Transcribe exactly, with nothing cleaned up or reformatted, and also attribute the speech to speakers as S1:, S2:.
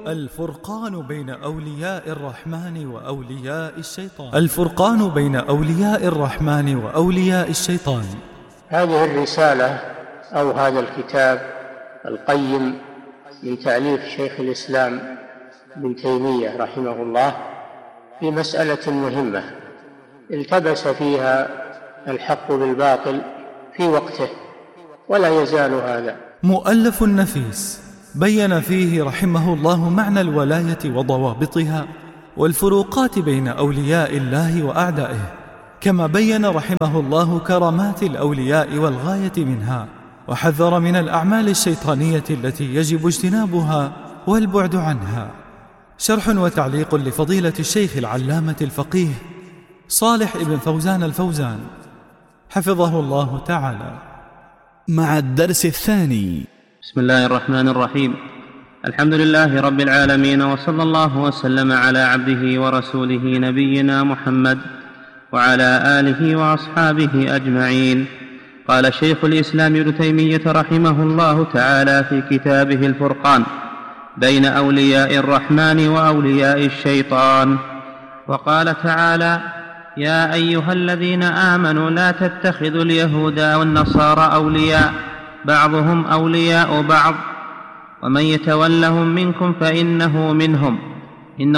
S1: الفرقان بين أولياء الرحمن وأولياء الشيطان. الفرقان بين أولياء الرحمن وأولياء الشيطان.
S2: هذه الرسالة أو هذا الكتاب القيم من تأليف شيخ الإسلام ابن تيمية رحمه الله في مسألة مهمة التبس فيها الحق بالباطل في وقته ولا يزال هذا.
S1: مؤلف نفيس بين فيه رحمه الله معنى الولاية وضوابطها والفروقات بين أولياء الله وأعدائه، كما بين رحمه الله كرامات الأولياء والغاية منها، وحذر من الأعمال الشيطانية التي يجب اجتنابها والبعد عنها. شرح وتعليق لفضيلة الشيخ العلامة الفقيه صالح ابن فوزان الفوزان حفظه الله تعالى، مع الدرس الثاني.
S3: بسم الله الرحمن الرحيم. الحمد لله رب العالمين، وصلى الله وسلم على عبده ورسوله نبينا محمد وعلى آله وأصحابه أجمعين. قال شيخ الإسلام ابن تيمية رحمه الله تعالى في كتابه الفرقان بين أولياء الرحمن وأولياء الشيطان، وقال تعالى: يا أيها الذين آمنوا لا تتخذوا اليهود والنصارى أولياء بعضهم أولياء بعض ومن يتولهم منكم فإنه منهم